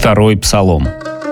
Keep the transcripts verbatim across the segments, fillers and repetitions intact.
Второй псалом.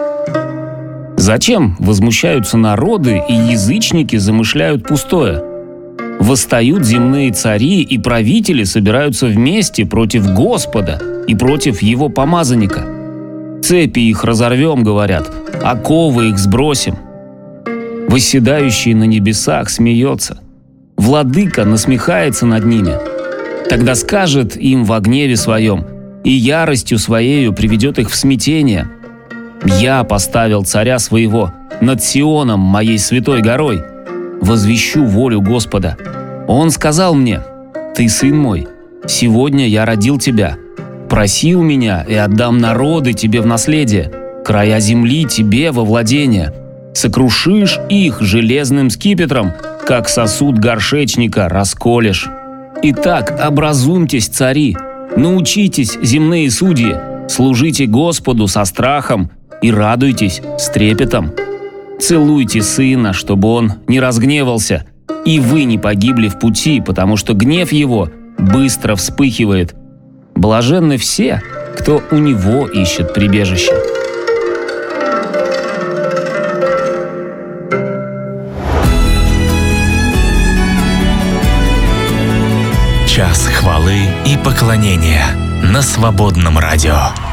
Зачем возмущаются народы, и язычники замышляют пустое? Восстают земные цари, и правители собираются вместе против Господа и против Его помазанника. Цепи их разорвем, говорят, оковы их сбросим. Восседающий на небесах смеется. Владыка насмехается над ними. Тогда скажет им во гневе своем, и яростью своею приведет их в смятение. Я поставил царя своего над Сионом, моей святой горой. Возвещу волю Господа. Он сказал мне: «Ты сын мой, сегодня я родил тебя. Проси у меня, и отдам народы тебе в наследие, края земли тебе во владение. Сокрушишь их железным скипетром, как сосуд горшечника расколешь. Итак, образумьтесь, цари, научитесь, земные судьи, служите Господу со страхом и радуйтесь с трепетом. Целуйте сына, чтобы он не разгневался, и вы не погибли в пути, потому что гнев его быстро вспыхивает. Блаженны все, кто у него ищет прибежище». Час хвалы и поклонения на Свободном радио.